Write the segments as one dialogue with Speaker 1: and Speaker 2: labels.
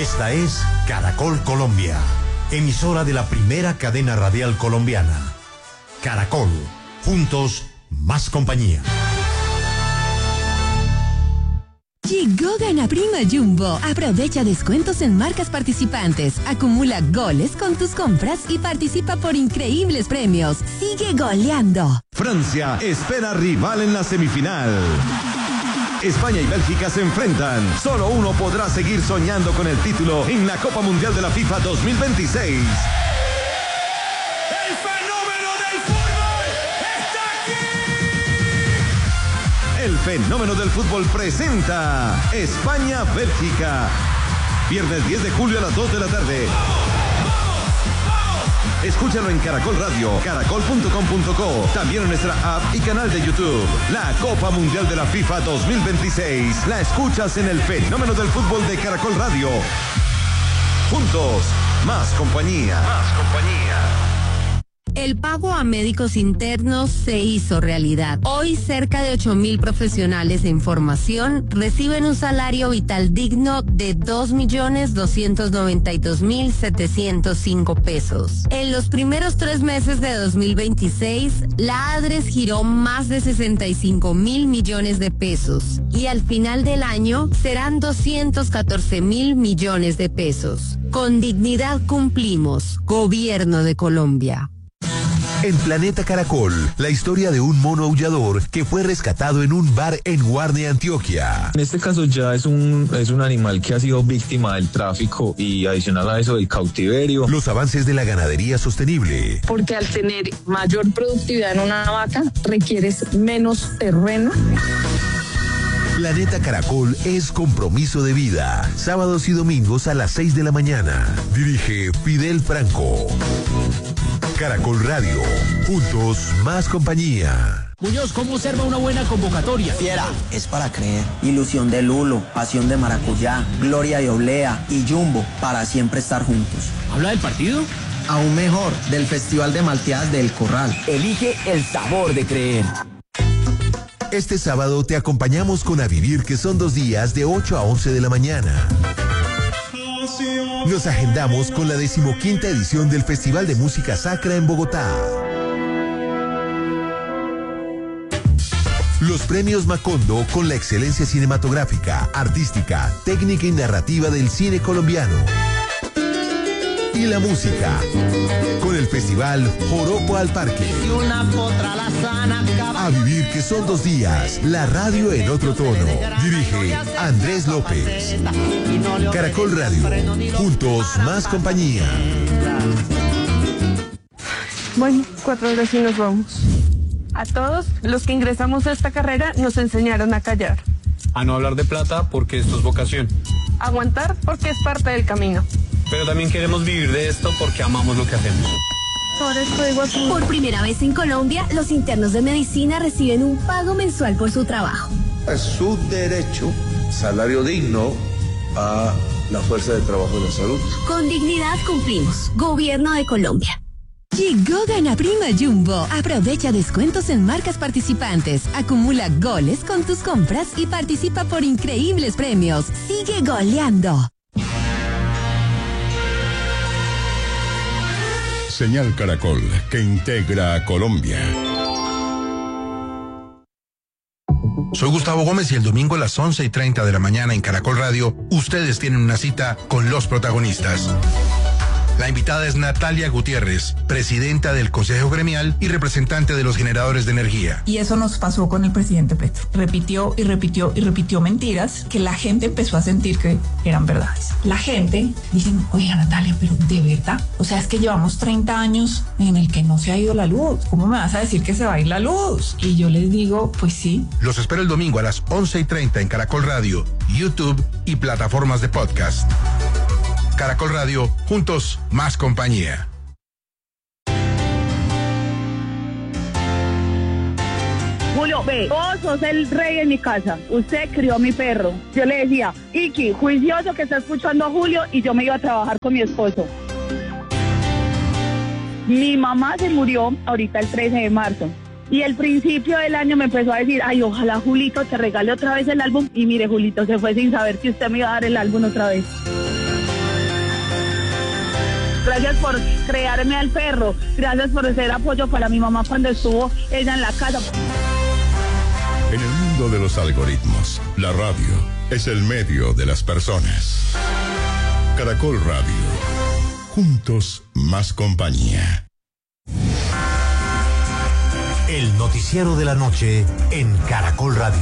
Speaker 1: Esta es Caracol Colombia, emisora de la primera cadena radial colombiana. Caracol, juntos, más compañía.
Speaker 2: Llegó Gana Prima Jumbo. Aprovecha descuentos en marcas participantes. Acumula goles con tus compras y participa por increíbles premios. Sigue goleando.
Speaker 3: Francia espera rival en la semifinal. España y Bélgica se enfrentan. Solo uno podrá seguir soñando con el título en la Copa Mundial de la FIFA 2026.
Speaker 4: ¡El fenómeno del fútbol está aquí!
Speaker 3: El fenómeno del fútbol presenta España-Bélgica. Viernes 10 de julio a las 2 de la tarde. Escúchalo en Caracol Radio, caracol.com.co, también en nuestra app y canal de YouTube. La Copa Mundial de la FIFA 2026. La escuchas en el fenómeno del fútbol de Caracol Radio. Juntos, más compañía. Más compañía.
Speaker 5: El pago a médicos internos se hizo realidad. Hoy cerca de 8.000 profesionales en formación reciben un salario vital digno de 2.292.705 pesos. En los primeros 3 meses de 2026, la ADRES giró más de 65.000 millones de pesos y al final del año serán 214.000 millones de pesos. Con dignidad cumplimos. Gobierno de Colombia.
Speaker 6: En Planeta Caracol, la historia de un mono aullador que fue rescatado en un bar en Guarne, Antioquia.
Speaker 7: En este caso ya es un animal que ha sido víctima del tráfico y adicional a eso del cautiverio.
Speaker 6: Los avances de la ganadería sostenible.
Speaker 8: Porque al tener mayor productividad en una vaca, requieres menos terreno.
Speaker 6: Planeta Caracol es compromiso de vida. Sábados y domingos a las 6 de la mañana. Dirige Fidel Franco. Caracol Radio. Juntos, más compañía.
Speaker 9: Muñoz, ¿cómo observa una buena convocatoria?
Speaker 10: Fiera, es para creer. Ilusión de Lulo, pasión de maracuyá, gloria de oblea y Jumbo, para siempre estar juntos.
Speaker 9: ¿Habla del partido?
Speaker 10: Aún mejor, del Festival de Malteadas del Corral.
Speaker 9: Elige el sabor de creer.
Speaker 6: Este sábado te acompañamos con A Vivir, que son 2 días de 8 a 11 de la mañana. Nos agendamos con la 15ª edición del Festival de Música Sacra en Bogotá. Los premios Macondo con la excelencia cinematográfica, artística, técnica y narrativa del cine colombiano. Y la música, con el festival Joropo al Parque. A Vivir, que son 2 días, la radio en otro tono. Dirige Andrés López. Caracol Radio, juntos, más compañía.
Speaker 11: Bueno, 4 horas y nos vamos. A todos los que ingresamos a esta carrera nos enseñaron a callar.
Speaker 12: A no hablar de plata porque esto es vocación.
Speaker 11: Aguantar porque es parte del camino.
Speaker 12: Pero también queremos vivir de esto porque amamos lo que hacemos.
Speaker 13: Por primera vez en Colombia, los internos de medicina reciben un pago mensual por su trabajo.
Speaker 14: Es su derecho, salario digno a la fuerza de trabajo de la salud.
Speaker 13: Con dignidad cumplimos. Gobierno de Colombia.
Speaker 2: Llegó Gana Prima Jumbo. Aprovecha descuentos en marcas participantes. Acumula goles con tus compras y participa por increíbles premios. Sigue goleando.
Speaker 15: Señal Caracol, que integra a Colombia.
Speaker 16: Soy Gustavo Gómez y el domingo a las 11:30 de la mañana en Caracol Radio, ustedes tienen una cita con los protagonistas. La invitada es Natalia Gutiérrez, presidenta del Consejo Gremial y representante de los generadores de energía.
Speaker 17: Y eso nos pasó con el presidente Petro. Repitió y repitió y repitió mentiras que la gente empezó a sentir que eran verdades. La gente dice, oiga Natalia, pero ¿de verdad? O sea, es que llevamos 30 años en el que no se ha ido la luz. ¿Cómo me vas a decir que se va a ir la luz? Y yo les digo, pues sí.
Speaker 16: Los espero el domingo a las 11:30 en Caracol Radio, YouTube y plataformas de podcast. Caracol Radio, juntos, más compañía.
Speaker 18: Julio, ve, vos sos el rey en mi casa. Usted crió a mi perro. Yo le decía, Iki, juicioso que está escuchando a Julio, y yo me iba a trabajar con mi esposo. Mi mamá se murió ahorita el 13 de marzo. Y el principio del año me empezó a decir, ay, ojalá Julito te regale otra vez el álbum. Y mire, Julito se fue sin saber que usted me iba a dar el álbum otra vez. gracias por crearme al perro, gracias por ser apoyo para mi mamá cuando estuvo ella en la casa.
Speaker 15: En el mundo de los algoritmos, la radio es el medio de las personas. Caracol Radio. Juntos más compañía.
Speaker 1: El noticiero de la noche en Caracol Radio.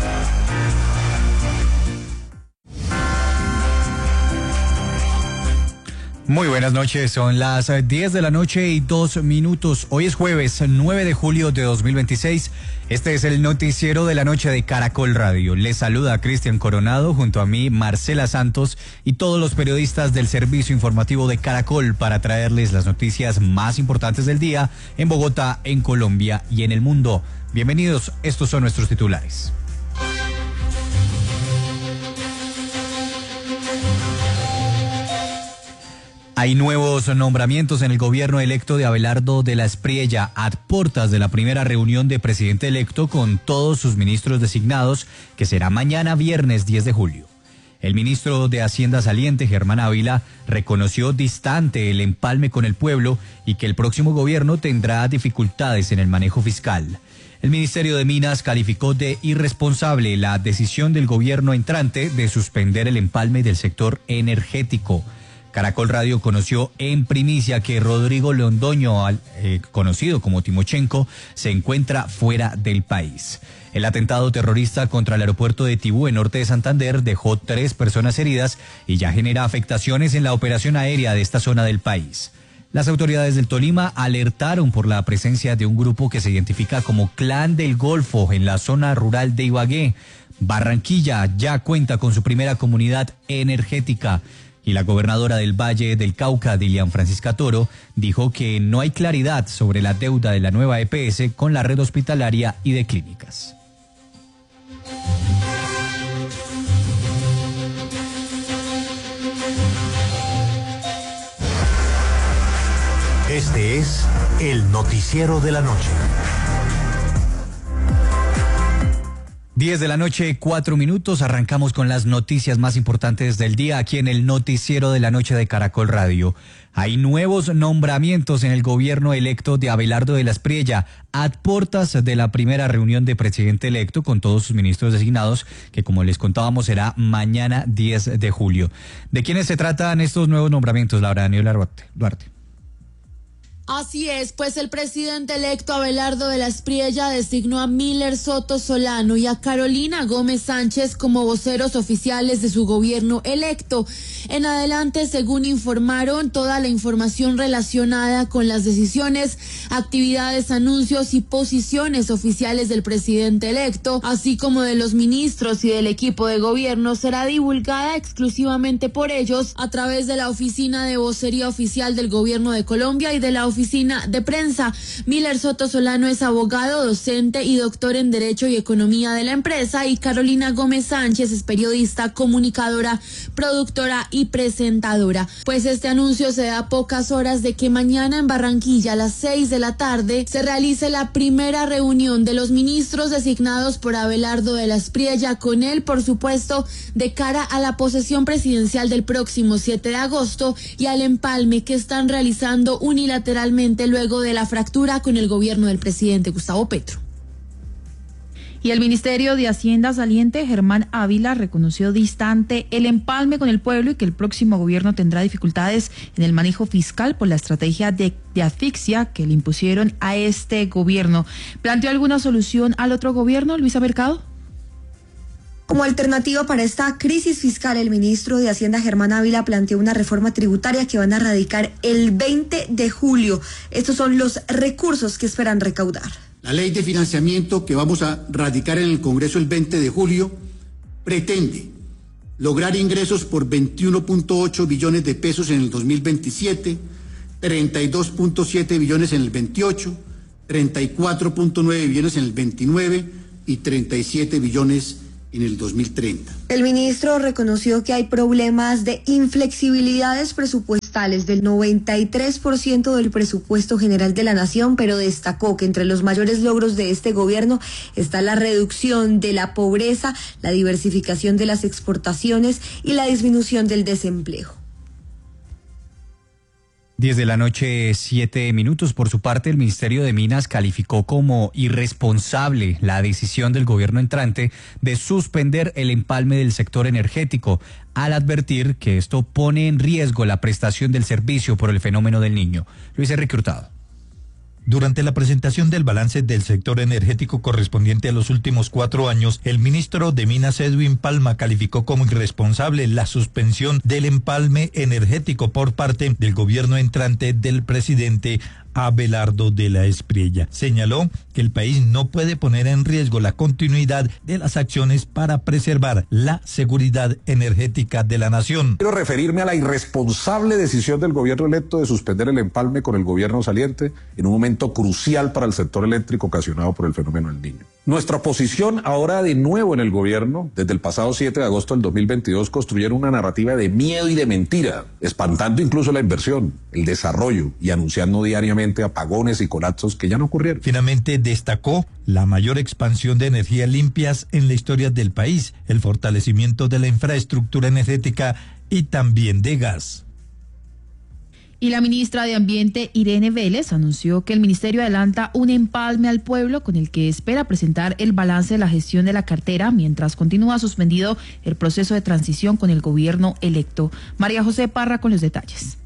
Speaker 19: Muy buenas noches, son las 10 de la noche y 2 minutos. Hoy es jueves 9 de julio de 2026. Este es el noticiero de la noche de Caracol Radio. Les saluda Cristian Coronado, junto a mí Marcela Santos y todos los periodistas del servicio informativo de Caracol para traerles las noticias más importantes del día en Bogotá, en Colombia y en el mundo. Bienvenidos, estos son nuestros titulares. Hay nuevos nombramientos en el gobierno electo de Abelardo de la Espriella a puertas de la primera reunión de presidente electo con todos sus ministros designados, que será mañana viernes 10 de julio. El ministro de Hacienda saliente, Germán Ávila, reconoció distante el empalme con el pueblo y que el próximo gobierno tendrá dificultades en el manejo fiscal. El Ministerio de Minas calificó de irresponsable la decisión del gobierno entrante de suspender el empalme del sector energético. Caracol Radio conoció en primicia que Rodrigo Londoño, conocido como Timochenko, se encuentra fuera del país. El atentado terrorista contra el aeropuerto de Tibú, en norte de Santander, dejó 3 personas heridas y ya genera afectaciones en la operación aérea de esta zona del país. Las autoridades del Tolima alertaron por la presencia de un grupo que se identifica como Clan del Golfo en la zona rural de Ibagué. Barranquilla ya cuenta con su primera comunidad energética. Y la gobernadora del Valle del Cauca, Dilian Francisca Toro, dijo que no hay claridad sobre la deuda de la nueva EPS con la red hospitalaria y de clínicas.
Speaker 1: Este es el noticiero de la noche.
Speaker 19: 10 de la noche, 4 minutos. Arrancamos con las noticias más importantes del día aquí en el noticiero de la noche de Caracol Radio. Hay nuevos nombramientos en el gobierno electo de Abelardo de la Espriella a puertas de la primera reunión de presidente electo con todos sus ministros designados, que como les contábamos será mañana 10 de julio. ¿De quiénes se tratan estos nuevos nombramientos, Laura Daniela Duarte?
Speaker 20: Así es, pues el presidente electo Abelardo de la Espriella designó a Miller Soto Solano y a Carolina Gómez Sánchez como voceros oficiales de su gobierno electo. En adelante, según informaron, toda la información relacionada con las decisiones, actividades, anuncios y posiciones oficiales del presidente electo, así como de los ministros y del equipo de gobierno, será divulgada exclusivamente por ellos a través de la Oficina de Vocería Oficial del Gobierno de Colombia y de la Oficina de Prensa. Miller Soto Solano es abogado, docente y doctor en Derecho y Economía de la empresa, y Carolina Gómez Sánchez es periodista, comunicadora, productora y presentadora. Pues este anuncio se da a pocas horas de que mañana en Barranquilla a las 6 de la tarde se realice la primera reunión de los ministros designados por Abelardo de la Espriella con él, por supuesto, de cara a la posesión presidencial del próximo 7 de agosto y al empalme que están realizando unilateralmente luego de la fractura con el gobierno del presidente Gustavo Petro.
Speaker 17: Y el Ministerio de Hacienda saliente, Germán Ávila, reconoció distante el empalme con el pueblo y que el próximo gobierno tendrá dificultades en el manejo fiscal por la estrategia de asfixia que le impusieron a este gobierno. ¿Planteó alguna solución al otro gobierno, Luisa Mercado?
Speaker 21: Como alternativa para esta crisis fiscal, el ministro de Hacienda, Germán Ávila, planteó una reforma tributaria que van a radicar el 20 de julio. Estos son los recursos que esperan recaudar.
Speaker 22: La ley de financiamiento que vamos a radicar en el Congreso el 20 de julio pretende lograr ingresos por 21.8 billones de pesos en el 2027, 32.7 billones en el 28, 34.9 billones en el 29 y 37 billones en el 2030.
Speaker 21: El ministro reconoció que hay problemas de inflexibilidades presupuestales del 93% del presupuesto general de la nación, pero destacó que entre los mayores logros de este gobierno está la reducción de la pobreza, la diversificación de las exportaciones y la disminución del desempleo.
Speaker 19: 10 de la noche, 7 minutos. Por su parte, el Ministerio de Minas calificó como irresponsable la decisión del gobierno entrante de suspender el empalme del sector energético, al advertir que esto pone en riesgo la prestación del servicio por el fenómeno del Niño. Luis Enrique Hurtado.
Speaker 3: Durante la presentación del balance del sector energético correspondiente a los últimos 4 años, el ministro de Minas, Edwin Palma, calificó como irresponsable la suspensión del empalme energético por parte del gobierno entrante del presidente Abelardo de la Espriella. Señaló que el país no puede poner en riesgo la continuidad de las acciones para preservar la seguridad energética de la nación.
Speaker 4: Quiero referirme a la irresponsable decisión del gobierno electo de suspender el empalme con el gobierno saliente en un momento crucial para el sector eléctrico ocasionado por el fenómeno del Niño. Nuestra posición ahora de nuevo en el gobierno, desde el pasado 7 de agosto del 2022, construyeron una narrativa de miedo y de mentira, espantando incluso la inversión, el desarrollo y anunciando diariamente apagones y colapsos que ya no ocurrieron.
Speaker 3: Finalmente destacó la mayor expansión de energías limpias en la historia del país, el fortalecimiento de la infraestructura energética y también de gas.
Speaker 23: Y la ministra de Ambiente, Irene Vélez, anunció que el ministerio adelanta un empalme al pueblo con el que espera presentar el balance de la gestión de la cartera mientras continúa suspendido el proceso de transición con el gobierno electo. María José Parra con los detalles.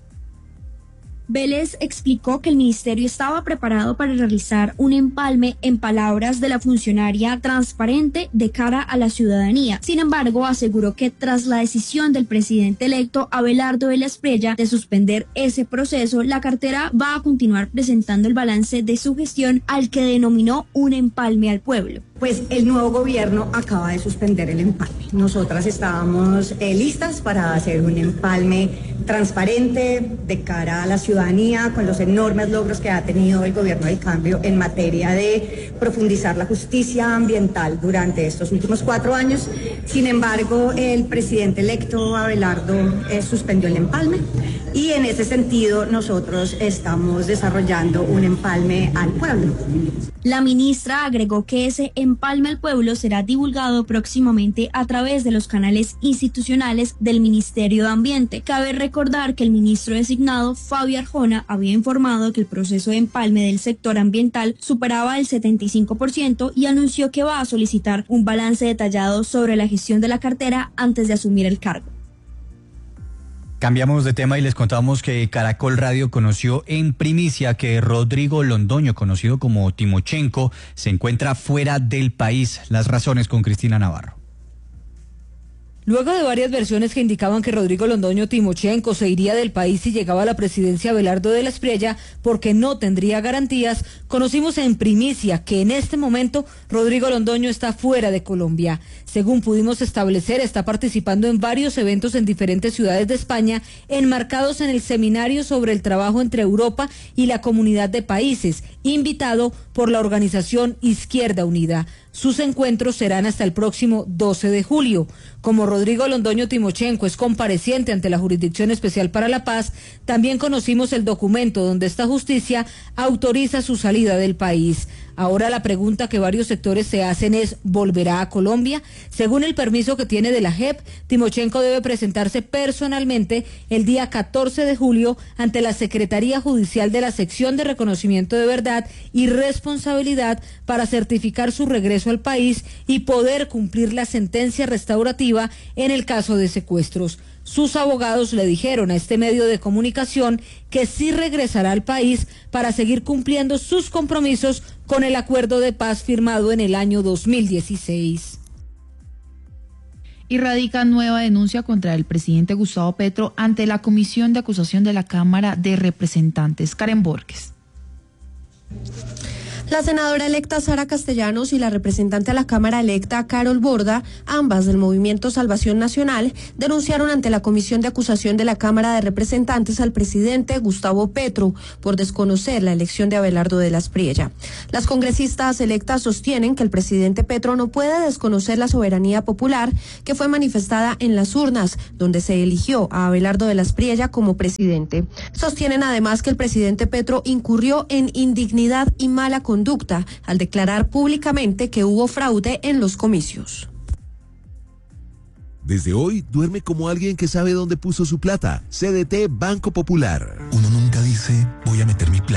Speaker 24: Vélez explicó que el ministerio estaba preparado para realizar un empalme, en palabras de la funcionaria, transparente de cara a la ciudadanía. Sin embargo, aseguró que tras la decisión del presidente electo Abelardo de la Espriella de suspender ese proceso, la cartera va a continuar presentando el balance de su gestión, al que denominó un empalme al pueblo.
Speaker 25: Pues el nuevo gobierno acaba de suspender el empalme. Nosotras estábamos listas para hacer un empalme transparente de cara a la ciudadanía, con los enormes logros que ha tenido el gobierno del cambio en materia de profundizar la justicia ambiental durante estos últimos 4 años. Sin embargo, el presidente electo Abelardo suspendió el empalme y en ese sentido nosotros estamos desarrollando un empalme al pueblo.
Speaker 24: La ministra agregó que ese empalme al pueblo será divulgado próximamente a través de los canales institucionales del Ministerio de Ambiente. Cabe recordar que el ministro designado, Fabio Arjona, había informado que el proceso de empalme del sector ambiental superaba el 75% y anunció que va a solicitar un balance detallado sobre la gestión de la cartera antes de asumir el cargo.
Speaker 19: Cambiamos de tema y les contamos que Caracol Radio conoció en primicia que Rodrigo Londoño, conocido como Timochenko, se encuentra fuera del país. Las razones con Cristina Navarro.
Speaker 26: Luego de varias versiones que indicaban que Rodrigo Londoño Timochenko se iría del país si llegaba a la presidencia Abelardo de la Espriella porque no tendría garantías, conocimos en primicia que en este momento Rodrigo Londoño está fuera de Colombia. Según pudimos establecer, está participando en varios eventos en diferentes ciudades de España, enmarcados en el seminario sobre el trabajo entre Europa y la comunidad de países, invitado por la organización Izquierda Unida. Sus encuentros serán hasta el próximo 12 de julio. Como Rodrigo Londoño Timochenko es compareciente ante la Jurisdicción Especial para la Paz, también conocimos el documento donde esta justicia autoriza su salida del país. Ahora la pregunta que varios sectores se hacen es, ¿volverá a Colombia? Según el permiso que tiene de la JEP, Timochenko debe presentarse personalmente el día 14 de julio ante la Secretaría Judicial de la Sección de Reconocimiento de Verdad y Responsabilidad para certificar su regreso al país y poder cumplir la sentencia restaurativa en el caso de secuestros. Sus abogados le dijeron a este medio de comunicación que sí regresará al país para seguir cumpliendo sus compromisos con el acuerdo de paz firmado en el año 2016.
Speaker 23: Y radica nueva denuncia contra el presidente Gustavo Petro ante la Comisión de Acusación de la Cámara de Representantes. Karen Borges.
Speaker 21: La senadora electa Sara Castellanos y la representante a la Cámara electa Carol Borda, ambas del Movimiento Salvación Nacional, denunciaron ante la Comisión de Acusación de la Cámara de Representantes al presidente Gustavo Petro por desconocer la elección de Abelardo de la Espriella. Las congresistas electas sostienen que el presidente Petro no puede desconocer la soberanía popular que fue manifestada en las urnas, donde se eligió a Abelardo de la Espriella como presidente. Sostienen además que el presidente Petro incurrió en indignidad y mala conducta al declarar públicamente que hubo fraude en los comicios.
Speaker 6: Desde hoy, duerme como alguien que sabe dónde puso su plata. CDT Banco Popular.
Speaker 16: Uno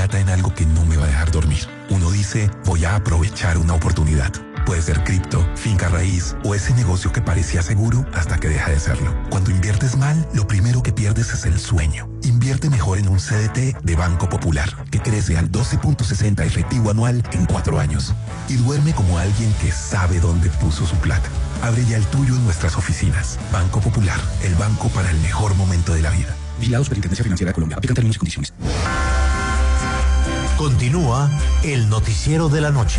Speaker 5: plata en algo que no me va a dejar dormir. Uno dice, voy a aprovechar una oportunidad. Puede ser cripto, finca raíz o ese negocio que parecía seguro hasta que deja de serlo. Cuando inviertes mal, lo primero que pierdes es el sueño. Invierte mejor en un CDT de Banco Popular, que crece al 12.60 efectivo anual en 4 años. Y duerme como alguien que sabe dónde puso su plata. Abre ya el tuyo en nuestras oficinas. Banco Popular, el banco para el mejor momento de la vida.
Speaker 7: Vigilado Superintendencia Financiera de Colombia. Aplican términos y condiciones.
Speaker 1: Continúa el noticiero de la noche.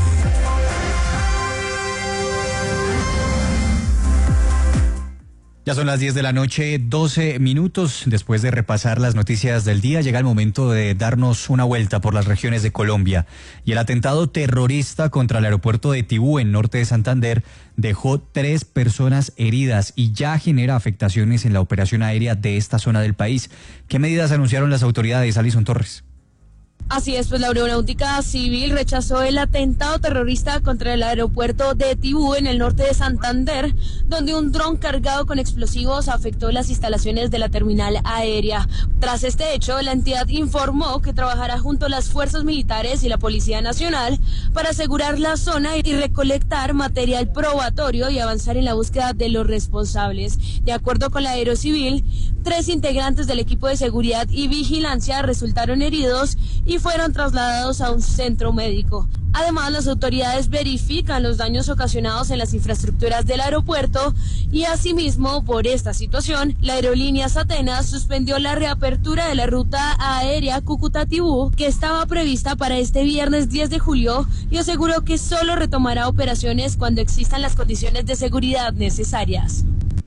Speaker 19: Ya son las 10 de la noche, 12 minutos. Después de repasar las noticias del día, llega el momento de darnos una vuelta por las regiones de Colombia. Y el atentado terrorista contra el aeropuerto de Tibú, en norte de Santander, dejó 3 personas heridas y ya genera afectaciones en la operación aérea de esta zona del país. ¿Qué medidas anunciaron las autoridades, Alison Torres?
Speaker 8: Así es, pues la Aeronáutica Civil rechazó el atentado terrorista contra el aeropuerto de Tibú en el norte de Santander, donde un dron cargado con explosivos afectó las instalaciones de la terminal aérea. Tras este hecho, la entidad informó que trabajará junto a las fuerzas militares y la Policía Nacional para asegurar la zona y recolectar material probatorio y avanzar en la búsqueda de los responsables. De acuerdo con la Aerocivil, 3 integrantes del equipo de seguridad y vigilancia resultaron heridos y fueron trasladados a un centro médico. Además, las autoridades verifican los daños ocasionados en las infraestructuras del aeropuerto y asimismo, por esta situación, la aerolínea Atenas suspendió la reapertura de la ruta aérea Cúcuta-Tibú, que estaba prevista para este viernes 10 de julio, y aseguró que solo retomará operaciones cuando existan las condiciones de seguridad necesarias.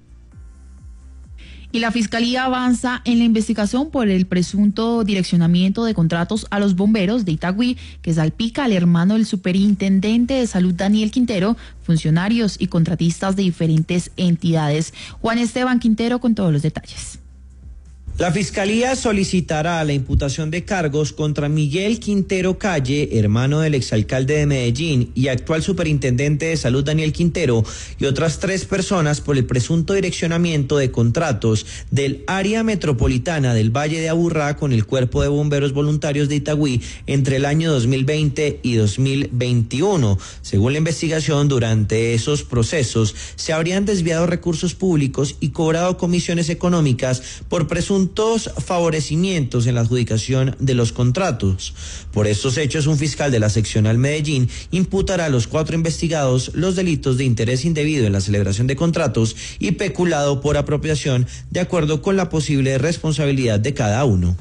Speaker 23: Y la Fiscalía avanza en la investigación por el presunto direccionamiento de contratos a los bomberos de Itagüí, que salpica al hermano del superintendente de salud Daniel Quintero, funcionarios y contratistas de diferentes entidades. Juan Esteban Quintero con todos los detalles.
Speaker 9: La Fiscalía solicitará la imputación de cargos contra Miguel Quintero Calle, hermano del exalcalde de Medellín y actual superintendente de salud Daniel Quintero, y otras 3 personas por el presunto direccionamiento de contratos del área metropolitana del Valle de Aburrá con el Cuerpo de Bomberos Voluntarios de Itagüí entre el año 2020 y 2021. Según la investigación, durante esos procesos se habrían desviado recursos públicos y cobrado comisiones económicas por presuntos favorecimientos en la adjudicación de los contratos. Por estos hechos, un fiscal de la seccional Medellín imputará a los 4 investigados los delitos de interés indebido en la celebración de contratos y peculado por apropiación, de acuerdo con la posible responsabilidad de cada uno.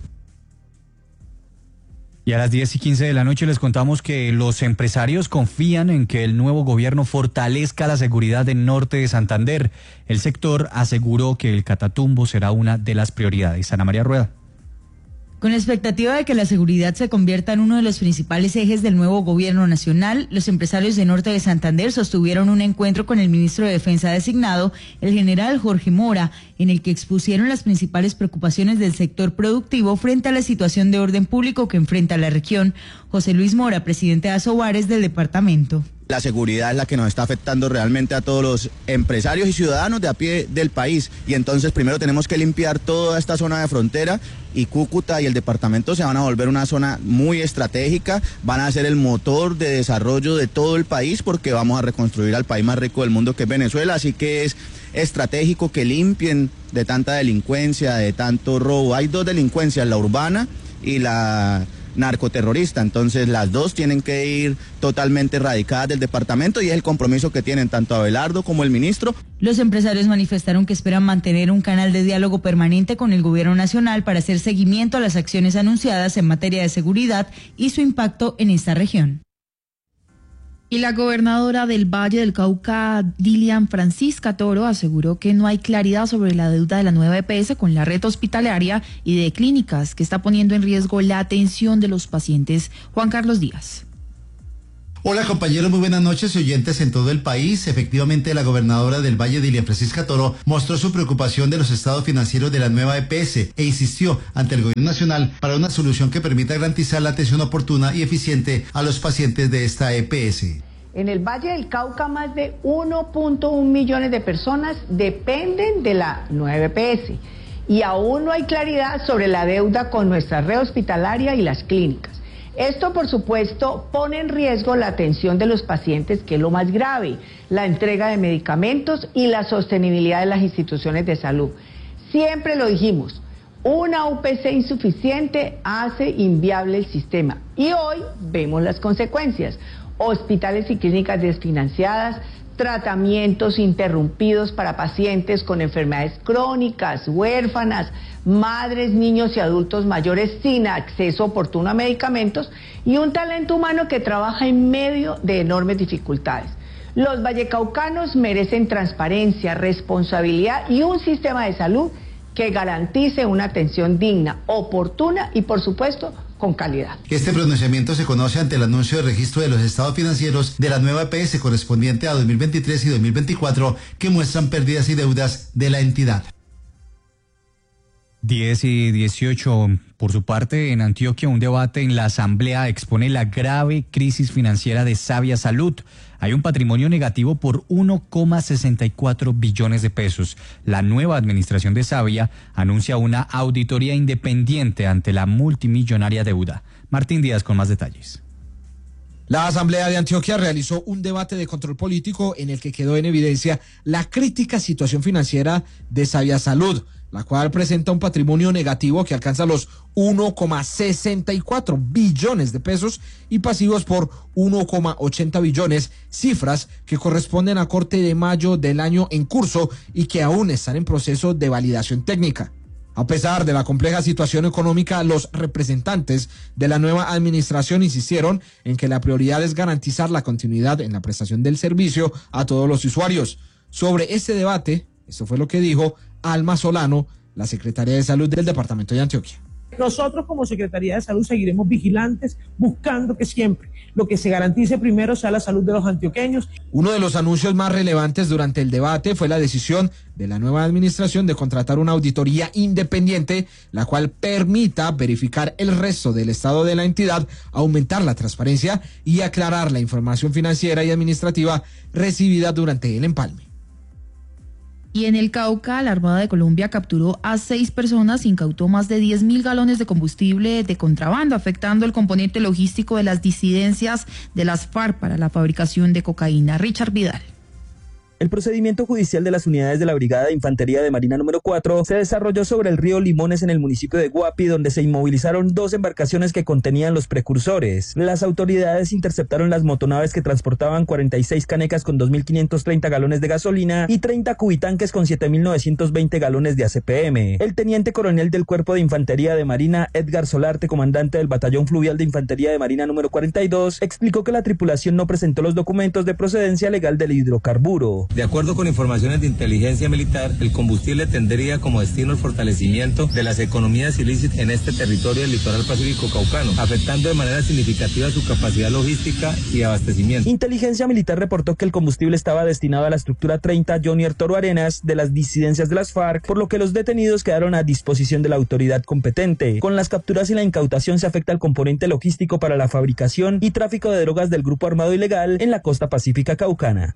Speaker 19: Y a las 10:15 de la noche les contamos que los empresarios confían en que el nuevo gobierno fortalezca la seguridad del norte de Santander. El sector aseguró que el Catatumbo será una de las prioridades. Ana María Rueda.
Speaker 10: Con la expectativa de que la seguridad se convierta en uno de los principales ejes del nuevo gobierno nacional, los empresarios de Norte de Santander sostuvieron un encuentro con el ministro de Defensa designado, el general Jorge Mora, en el que expusieron las principales preocupaciones del sector productivo frente a la situación de orden público que enfrenta la región. José Luis Mora, presidente de Asobares del departamento.
Speaker 11: La seguridad es la que nos está afectando realmente a todos los empresarios y ciudadanos de a pie del país. Y entonces primero tenemos que limpiar toda esta zona de frontera, y Cúcuta y el departamento se van a volver una zona muy estratégica, van a ser el motor de desarrollo de todo el país porque vamos a reconstruir al país más rico del mundo que es Venezuela, así que es estratégico que limpien de tanta delincuencia, de tanto robo. Hay 2 delincuencias, la urbana y la narcoterrorista, entonces las 2 tienen que ir totalmente erradicadas del departamento y es el compromiso que tienen tanto Abelardo como el ministro.
Speaker 10: Los empresarios manifestaron que esperan mantener un canal de diálogo permanente con el gobierno nacional para hacer seguimiento a las acciones anunciadas en materia de seguridad y su impacto en esta región.
Speaker 23: Y la gobernadora del Valle del Cauca, Dilian Francisca Toro, aseguró que no hay claridad sobre la deuda de la nueva EPS con la red hospitalaria y de clínicas, que está poniendo en riesgo la atención de los pacientes. Juan Carlos Díaz.
Speaker 27: Hola compañeros, muy buenas noches y oyentes en todo el país. Efectivamente, la gobernadora del Valle, Dilian Francisca Toro, mostró su preocupación de los estados financieros de la nueva EPS e insistió ante el gobierno nacional para una solución que permita garantizar la atención oportuna y eficiente a los pacientes de esta EPS.
Speaker 28: En el Valle del Cauca, más de 1.1 millones de personas dependen de la nueva EPS y aún no hay claridad sobre la deuda con nuestra red hospitalaria y las clínicas. Esto, por supuesto, pone en riesgo la atención de los pacientes, que es lo más grave, la entrega de medicamentos y la sostenibilidad de las instituciones de salud. Siempre lo dijimos, una UPC insuficiente hace inviable el sistema y hoy vemos las consecuencias. Hospitales y clínicas desfinanciadas, tratamientos interrumpidos para pacientes con enfermedades crónicas, huérfanas, madres, niños y adultos mayores sin acceso oportuno a medicamentos y un talento humano que trabaja en medio de enormes dificultades. Los vallecaucanos merecen transparencia, responsabilidad y un sistema de salud que garantice una atención digna, oportuna y, por supuesto, con calidad.
Speaker 27: Este pronunciamiento se conoce ante el anuncio de registro de los estados financieros de la nueva EPS correspondiente a 2023 y 2024 que muestran pérdidas y deudas de la entidad.
Speaker 19: 10:18. Por su parte, en Antioquia, un debate en la Asamblea expone la grave crisis financiera de Sabia Salud. Hay un patrimonio negativo por 1,64 billones de pesos. La nueva administración de Sabia anuncia una auditoría independiente ante la multimillonaria deuda. Martín Díaz con más detalles.
Speaker 2: La Asamblea de Antioquia realizó un debate de control político en el que quedó en evidencia la crítica situación financiera de Sabia Salud, la cual presenta un patrimonio negativo que alcanza los 1,64 billones de pesos y pasivos por 1,80 billones, cifras que corresponden a corte de mayo del año en curso y que aún están en proceso de validación técnica. A pesar de la compleja situación económica, los representantes de la nueva administración insistieron en que la prioridad es garantizar la continuidad en la prestación del servicio a todos los usuarios. Sobre este debate, esto fue lo que dijo Alma Solano, la secretaria de Salud del departamento de Antioquia.
Speaker 12: Nosotros como Secretaría de Salud seguiremos vigilantes, buscando que siempre lo que se garantice primero sea la salud de los antioqueños.
Speaker 2: Uno de los anuncios más relevantes durante el debate fue la decisión de la nueva administración de contratar una auditoría independiente, la cual permita verificar el resto del estado de la entidad, aumentar la transparencia y aclarar la información financiera y administrativa recibida durante el empalme.
Speaker 23: Y en el Cauca, la Armada de Colombia capturó a 6 personas, incautó más de 10.000 galones de combustible de contrabando, afectando el componente logístico de las disidencias de las FARC para la fabricación de cocaína. Richard Vidal.
Speaker 13: El procedimiento judicial de las unidades de la Brigada de Infantería de Marina número 4 se desarrolló sobre el río Limones en el municipio de Guapi, donde se inmovilizaron 2 embarcaciones que contenían los precursores. Las autoridades interceptaron las motonaves que transportaban 46 canecas con 2.530 galones de gasolina y 30 cubitanques con 7.920 galones de ACPM. El teniente coronel del Cuerpo de Infantería de Marina, Edgar Solarte, comandante del Batallón Fluvial de Infantería de Marina número 42, explicó que la tripulación no presentó los documentos de procedencia legal del hidrocarburo.
Speaker 14: De acuerdo con informaciones de inteligencia militar, el combustible tendría como destino el fortalecimiento de las economías ilícitas en este territorio del litoral pacífico caucano, afectando de manera significativa su capacidad logística y abastecimiento.
Speaker 13: Inteligencia militar reportó que el combustible estaba destinado a la estructura 30 Jonier Toro Arenas de las disidencias de las FARC, por lo que los detenidos quedaron a disposición de la autoridad competente. Con las capturas y la incautación se afecta el componente logístico para la fabricación y tráfico de drogas del grupo armado ilegal en la costa pacífica caucana.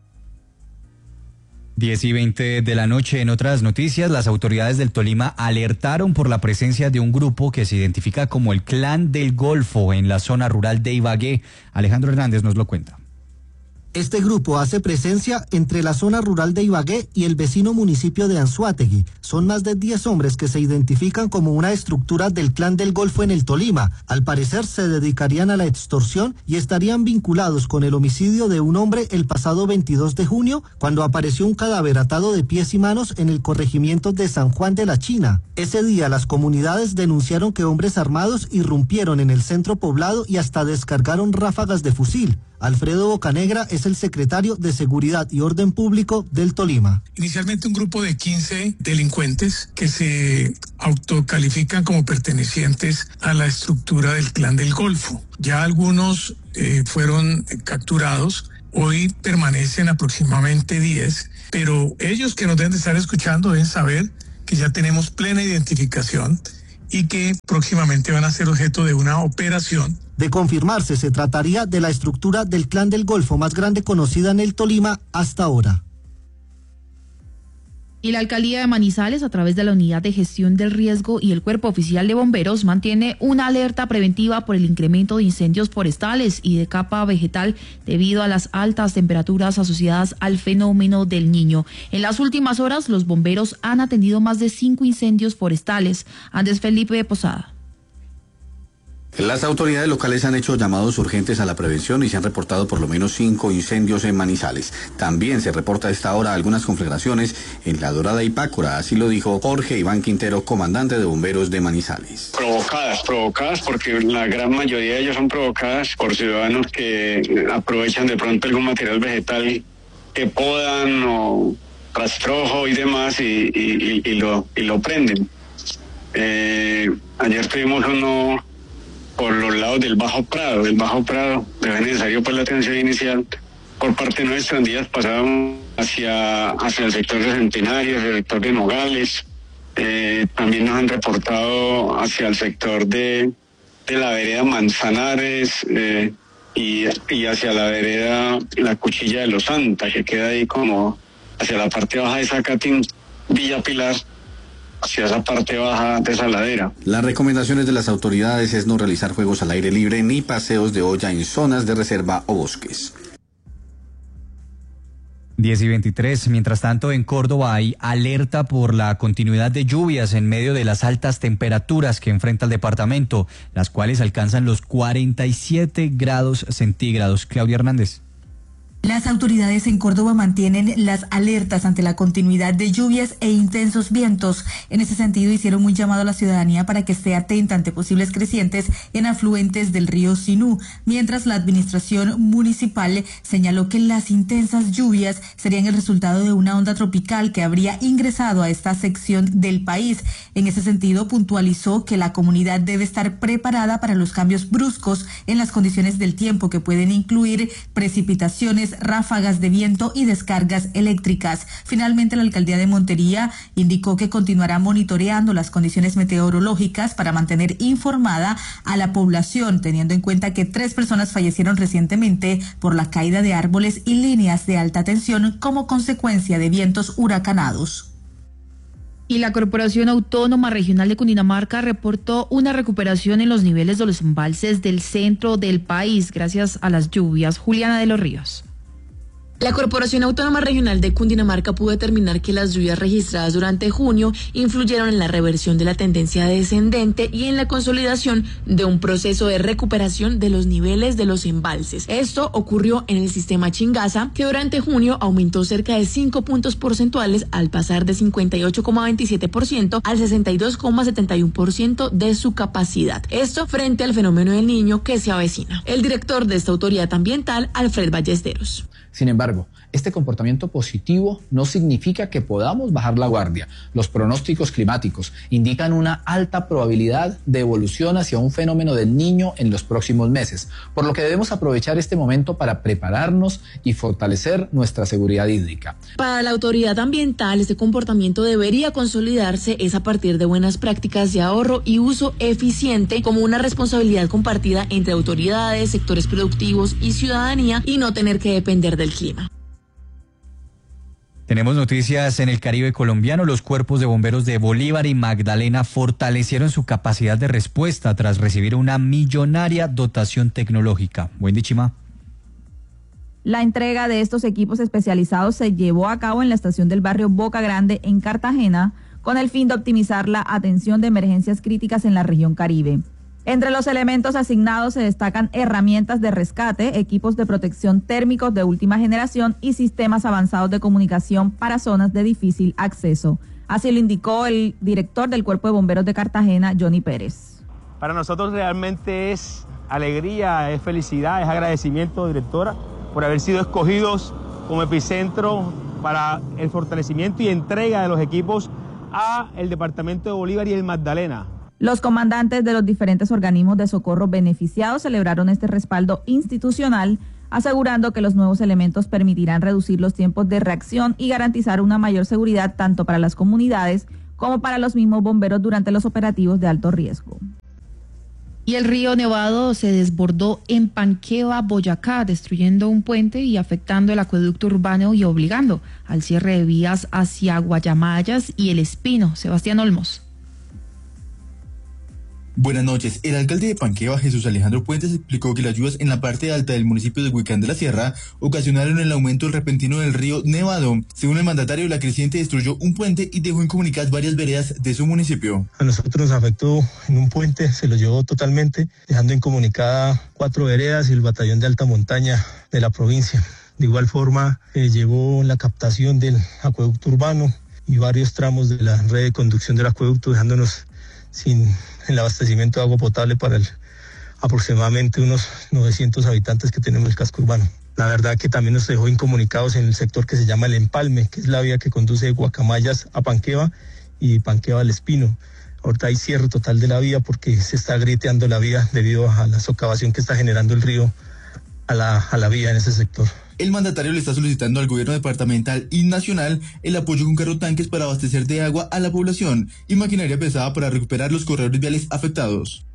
Speaker 19: 10:20 de la noche. En otras noticias, las autoridades del Tolima alertaron por la presencia de un grupo que se identifica como el Clan del Golfo en la zona rural de Ibagué. Alejandro Hernández nos lo cuenta.
Speaker 15: Este grupo hace presencia entre la zona rural de Ibagué y el vecino municipio de Anzoátegui. Son más de 10 hombres que se identifican como una estructura del Clan del Golfo en el Tolima. Al parecer se dedicarían a la extorsión y estarían vinculados con el homicidio de un hombre el pasado 22 de junio, cuando apareció un cadáver atado de pies y manos en el corregimiento de San Juan de la China. Ese día las comunidades denunciaron que hombres armados irrumpieron en el centro poblado y hasta descargaron ráfagas de fusil. Alfredo Bocanegra es el secretario de Seguridad y Orden Público del Tolima.
Speaker 17: Inicialmente un grupo de 15 delincuentes que se autocalifican como pertenecientes a la estructura del Clan del Golfo. Ya algunos fueron capturados, hoy permanecen aproximadamente 10, pero ellos que nos deben de estar escuchando deben saber que ya tenemos plena identificación y que próximamente van a ser objeto de una operación.
Speaker 15: De confirmarse, se trataría de la estructura del Clan del Golfo más grande conocida en el Tolima hasta ahora.
Speaker 23: Y la alcaldía de Manizales, a través de la Unidad de Gestión del Riesgo y el Cuerpo Oficial de Bomberos, mantiene una alerta preventiva por el incremento de incendios forestales y de capa vegetal debido a las altas temperaturas asociadas al fenómeno del Niño. En las últimas horas, los bomberos han atendido más de 5 incendios forestales. Andrés Felipe Posada.
Speaker 3: Las autoridades locales han hecho llamados urgentes a la prevención y se han reportado por lo menos 5 incendios en Manizales. También se reporta a esta hora algunas conflagraciones en La Dorada y Pácora, así lo dijo Jorge Iván Quintero, comandante de bomberos de Manizales.
Speaker 4: Provocadas porque la gran mayoría de ellas son provocadas por ciudadanos que aprovechan de pronto algún material vegetal que podan o rastrojo y demás y lo prenden. Ayer tuvimos uno por los lados del Bajo Prado, es necesario pues la atención inicial por parte nuestra. En días pasados hacia el sector de Centenario, hacia el sector de Nogales, también nos han reportado hacia el sector de la vereda Manzanares y hacia la vereda La Cuchilla de los Santas, que queda ahí como hacia la parte baja de Zacatín, Villa Pilar, hacia esa parte baja de esa ladera.
Speaker 3: Las recomendaciones de las autoridades es no realizar juegos al aire libre ni paseos de olla en zonas de reserva o bosques.
Speaker 19: 10:23. Mientras tanto, en Córdoba hay alerta por la continuidad de lluvias en medio de las altas temperaturas que enfrenta el departamento, las cuales alcanzan los 47 grados centígrados. Claudia Hernández.
Speaker 18: Las autoridades en Córdoba mantienen las alertas ante la continuidad de lluvias e intensos vientos. En ese sentido, hicieron un llamado a la ciudadanía para que esté atenta ante posibles crecientes en afluentes del río Sinú, mientras la administración municipal señaló que las intensas lluvias serían el resultado de una onda tropical que habría ingresado a esta sección del país. En ese sentido, puntualizó que la comunidad debe estar preparada para los cambios bruscos en las condiciones del tiempo, que pueden incluir precipitaciones, ráfagas de viento y descargas eléctricas. Finalmente, la alcaldía de Montería indicó que continuará monitoreando las condiciones meteorológicas para mantener informada a la población, teniendo en cuenta que 3 personas fallecieron recientemente por la caída de árboles y líneas de alta tensión como consecuencia de vientos huracanados.
Speaker 23: Y la Corporación Autónoma Regional de Cundinamarca reportó una recuperación en los niveles de los embalses del centro del país gracias a las lluvias. Juliana de los Ríos.
Speaker 20: La Corporación Autónoma Regional de Cundinamarca pudo determinar que las lluvias registradas durante junio influyeron en la reversión de la tendencia descendente y en la consolidación de un proceso de recuperación de los niveles de los embalses. Esto ocurrió en el sistema Chingaza, que durante junio aumentó cerca de 5 puntos porcentuales al pasar de 58,27% al 62,71% de su capacidad. Esto frente al fenómeno del Niño que se avecina. El director de esta autoridad ambiental, Alfred Ballesteros.
Speaker 22: Sin embargo, este comportamiento positivo no significa que podamos bajar la guardia. Los pronósticos climáticos indican una alta probabilidad de evolución hacia un fenómeno del Niño en los próximos meses, por lo que debemos aprovechar este momento para prepararnos y fortalecer nuestra seguridad hídrica.
Speaker 20: Para la autoridad ambiental, este comportamiento debería consolidarse a partir de buenas prácticas de ahorro y uso eficiente como una responsabilidad compartida entre autoridades, sectores productivos y ciudadanía, y no tener que depender del clima.
Speaker 19: Tenemos noticias en el Caribe colombiano. Los cuerpos de bomberos de Bolívar y Magdalena fortalecieron su capacidad de respuesta tras recibir una millonaria dotación tecnológica. Buen Chima.
Speaker 24: La entrega de estos equipos especializados se llevó a cabo en la estación del barrio Boca Grande en Cartagena, con el fin de optimizar la atención de emergencias críticas en la región Caribe. Entre los elementos asignados se destacan herramientas de rescate, equipos de protección térmicos de última generación y sistemas avanzados de comunicación para zonas de difícil acceso. Así lo indicó el director del Cuerpo de Bomberos de Cartagena, Johnny Pérez.
Speaker 25: Para nosotros realmente es alegría, es felicidad, es agradecimiento, directora, por haber sido escogidos como epicentro para el fortalecimiento y entrega de los equipos a el departamento de Bolívar y el Magdalena.
Speaker 24: Los comandantes de los diferentes organismos de socorro beneficiados celebraron este respaldo institucional, asegurando que los nuevos elementos permitirán reducir los tiempos de reacción y garantizar una mayor seguridad tanto para las comunidades como para los mismos bomberos durante los operativos de alto riesgo.
Speaker 23: Y el río Nevado se desbordó en Panqueva, Boyacá, destruyendo un puente y afectando el acueducto urbano y obligando al cierre de vías hacia Guayamayas y El Espino. Sebastián Olmos.
Speaker 1: Buenas noches. El alcalde de Panqueva, Jesús Alejandro Puentes, explicó que las lluvias en la parte alta del municipio de Huicán de la Sierra ocasionaron el aumento repentino del río Nevado. Según el mandatario, la creciente destruyó un puente y dejó incomunicadas varias veredas de su municipio.
Speaker 5: A nosotros nos afectó en un puente, se lo llevó totalmente, dejando incomunicada 4 veredas y el batallón de alta montaña de la provincia. De igual forma, llevó la captación del acueducto urbano y varios tramos de la red de conducción del acueducto, dejándonos sin el abastecimiento de agua potable para aproximadamente unos 900 habitantes que tenemos en el casco urbano. La verdad que también nos dejó incomunicados en el sector que se llama El Empalme, que es la vía que conduce de Guacamayas a Panqueva y Panqueva al Espino. Ahorita hay cierre total de la vía porque se está grieteando la vía debido a la socavación que está generando el río a la vía en ese sector.
Speaker 1: El mandatario le está solicitando al gobierno departamental y nacional el apoyo con carrotanques para abastecer de agua a la población y maquinaria pesada para recuperar los corredores viales afectados.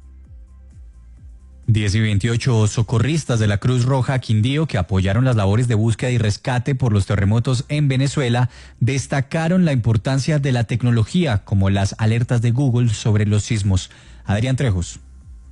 Speaker 19: 10:28 socorristas de la Cruz Roja Quindío, que apoyaron las labores de búsqueda y rescate por los terremotos en Venezuela, destacaron la importancia de la tecnología, como las alertas de Google sobre los sismos. Adrián Trejos.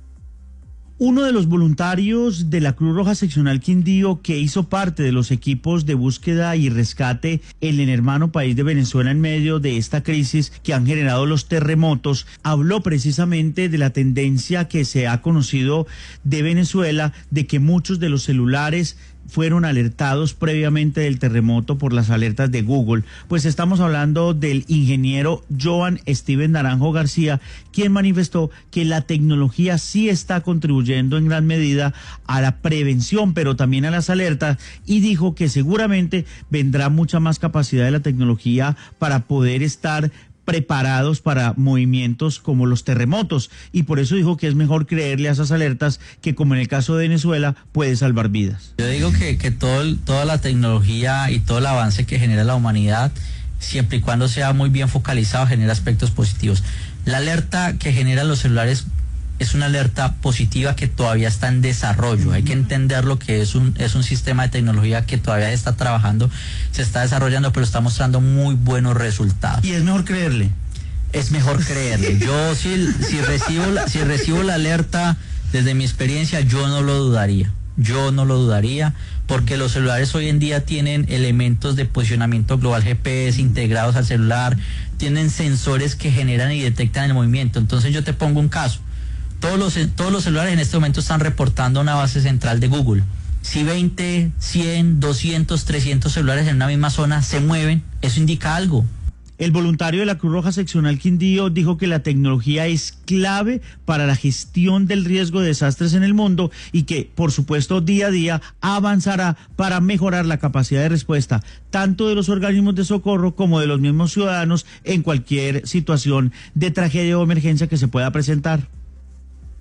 Speaker 6: Uno de los voluntarios de la Cruz Roja Seccional Quindío, que hizo parte de los equipos de búsqueda y rescate en el hermano país de Venezuela en medio de esta crisis que han generado los terremotos, habló precisamente de la tendencia que se ha conocido de Venezuela, de que muchos de los celulares fueron alertados previamente del terremoto por las alertas de Google. Pues estamos hablando del ingeniero Joan Steven Naranjo García, quien manifestó que la tecnología sí está contribuyendo en gran medida a la prevención, pero también a las alertas, y dijo que seguramente vendrá mucha más capacidad de la tecnología para poder estar preparados para movimientos como los terremotos, y por eso dijo que es mejor creerle a esas alertas que, como en el caso de Venezuela, puede salvar vidas.
Speaker 7: Yo digo que toda la tecnología y todo el avance que genera la humanidad, siempre y cuando sea muy bien focalizado, genera aspectos positivos. La alerta que generan los celulares es una alerta positiva que todavía está en desarrollo. Hay que entender lo que es un sistema de tecnología que todavía está trabajando, se está desarrollando, pero está mostrando muy buenos resultados.
Speaker 6: ¿Y es mejor creerle?
Speaker 7: Es mejor creerle. Yo si recibo la alerta, desde mi experiencia, yo no lo dudaría. Yo no lo dudaría, porque los celulares hoy en día tienen elementos de posicionamiento global GPS integrados al celular, tienen sensores que generan y detectan el movimiento. Entonces yo te pongo un caso. Todos los celulares en este momento están reportando una base central de Google. Si 20, 100, 200, 300 celulares en una misma zona se mueven, eso indica algo.
Speaker 6: El voluntario de la Cruz Roja Seccional Quindío dijo que la tecnología es clave para la gestión del riesgo de desastres en el mundo y que, por supuesto, día a día avanzará para mejorar la capacidad de respuesta tanto de los organismos de socorro como de los mismos ciudadanos en cualquier situación de tragedia o emergencia que se pueda presentar.